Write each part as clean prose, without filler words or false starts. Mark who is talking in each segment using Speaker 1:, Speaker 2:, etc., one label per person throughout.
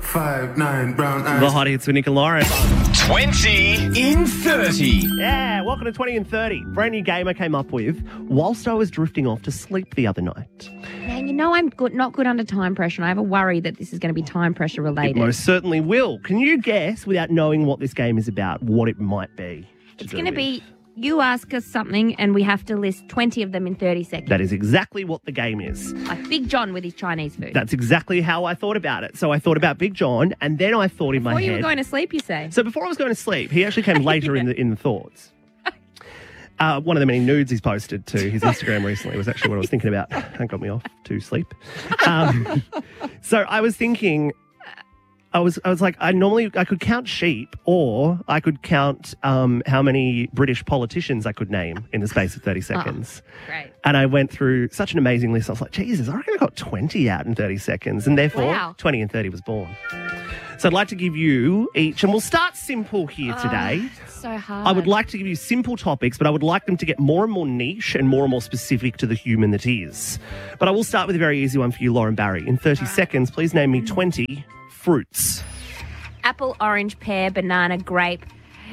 Speaker 1: 5'9" brown eyes.
Speaker 2: The Hot Hits with Nick and Lauren.
Speaker 3: 20 in 30.
Speaker 2: Yeah, welcome to 20 and 30. Brand new game I came up with whilst I was drifting off to sleep the other night.
Speaker 4: Now, you know I'm not good under time pressure, and I have a worry that this is going to be time pressure related.
Speaker 2: It most certainly will. Can you guess, without knowing what this game is about, what it might be?
Speaker 4: It's going to be you ask us something, and we have to list 20 of them in 30 seconds.
Speaker 2: That is exactly what the game is.
Speaker 4: Like Big John with his Chinese food.
Speaker 2: That's exactly how I thought about it. So I thought about Big John, and then I thought in my
Speaker 4: Before
Speaker 2: head...
Speaker 4: you were going to sleep, you say?
Speaker 2: So before I was going to sleep, he actually came later in the thoughts. One of the many nudes he's posted to his Instagram recently was actually what I was thinking about. That got me off to sleep. So I was thinking... I was like, I could count sheep, or I could count how many British politicians I could name in the space of 30 seconds.
Speaker 4: Great.
Speaker 2: And I went through such an amazing list. I was like, Jesus, I reckon I got 20 out in 30 seconds. And therefore, 20 and 30 was born. So I'd like to give you each, and we'll start simple here today.
Speaker 4: So hard.
Speaker 2: I would like to give you simple topics, but I would like them to get more and more niche and more specific to the human that is. But I will start with a very easy one for you, Lauren Barry. In 30 seconds, please name me 20 fruits.
Speaker 4: Apple, orange, pear, banana, grape,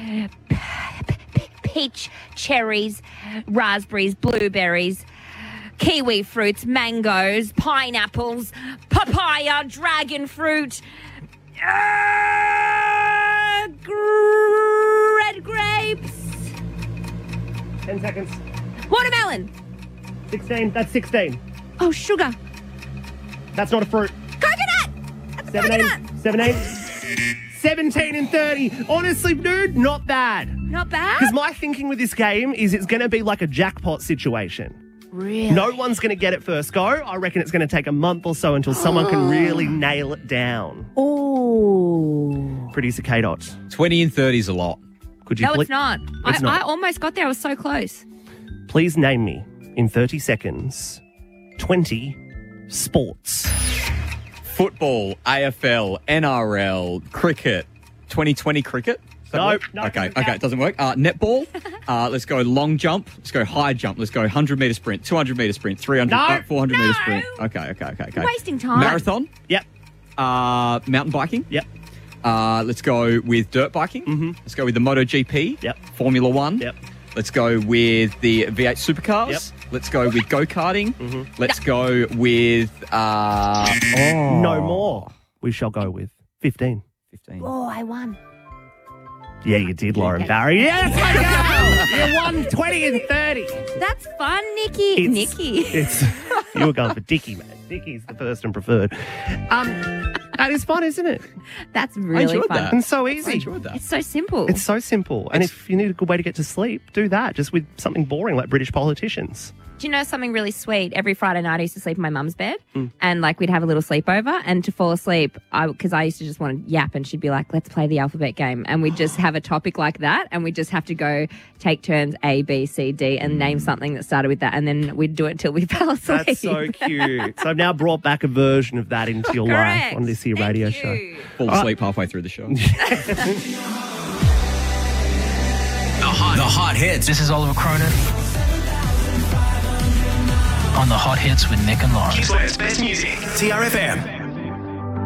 Speaker 4: peach, cherries, raspberries, blueberries, kiwi fruits, mangoes, pineapples, papaya, dragon fruit, red grapes.
Speaker 2: 10 seconds.
Speaker 4: Watermelon.
Speaker 2: 16. That's 16.
Speaker 4: Oh, sugar.
Speaker 2: That's not a fruit.
Speaker 4: Coconut.
Speaker 2: 17 and 30. Honestly, dude, not bad.
Speaker 4: Not bad?
Speaker 2: Because my thinking with this game is it's going to be like a jackpot situation.
Speaker 4: Really?
Speaker 2: No one's going to get it first go. I reckon it's going to take a month or so until someone can really nail it down.
Speaker 4: Oh.
Speaker 2: Producer K-Dot.
Speaker 3: 20 and 30 is a lot.
Speaker 2: Could you
Speaker 4: No, it's not.
Speaker 2: It's not.
Speaker 4: I almost got there. I was so close.
Speaker 2: Please name me, in 30 seconds, 20 sports.
Speaker 3: Football, AFL, NRL, cricket, 2020 cricket. Does that work?
Speaker 2: No.
Speaker 3: Okay, it doesn't work. Netball, let's go long jump, let's go high jump, let's go 100-metre sprint, 200-metre sprint, 300,
Speaker 2: No.
Speaker 3: 400-metre sprint. Okay.
Speaker 4: You're wasting time.
Speaker 3: Marathon,
Speaker 2: Yep.
Speaker 3: mountain biking.
Speaker 2: Yep.
Speaker 3: Let's go with dirt biking.
Speaker 2: Mm-hmm.
Speaker 3: Let's go with the MotoGP.
Speaker 2: Yep.
Speaker 3: Formula One.
Speaker 2: Yep.
Speaker 3: Let's go with the V8 supercars.
Speaker 2: Yep.
Speaker 3: Let's go with go-karting.
Speaker 2: Mm-hmm.
Speaker 3: Let's go with...
Speaker 2: No more. We shall go with 15.
Speaker 3: 15.
Speaker 4: Oh, I won.
Speaker 2: Yeah, you did, Lauren Barry. Yes, I go! You won 20 and 30.
Speaker 4: That's fun, Nikki. Nikki.
Speaker 2: You were going for Dickie, man. Dickie's the first and preferred. That is fun, isn't it?
Speaker 4: That's really
Speaker 3: enjoyed
Speaker 4: fun.
Speaker 3: that.
Speaker 2: And so
Speaker 3: I
Speaker 2: easy.
Speaker 3: enjoyed that.
Speaker 4: It's so simple.
Speaker 2: It's so simple. And if you need a good way to get to sleep, do that. Just with something boring like British politicians.
Speaker 4: Do you know something really sweet? Every Friday night I used to sleep in my mum's bed and like we'd have a little sleepover, and to fall asleep, because I used to just want to yap, and she'd be like, let's play the alphabet game. And we'd just have a topic like that, and we'd just have to go take turns A, B, C, D and name something that started with that, and then we'd do it till we fell asleep.
Speaker 2: That's so cute. So I've now brought back a version of that into your life
Speaker 4: Correct.
Speaker 2: on this here
Speaker 4: Thank
Speaker 2: radio
Speaker 4: you.
Speaker 2: show.
Speaker 3: Fall asleep halfway through the show.
Speaker 5: The Hot Hits. This is Oliver Cronin on The Hot Hits with Nick and Lauren.
Speaker 1: Queensland's best music. TRFM.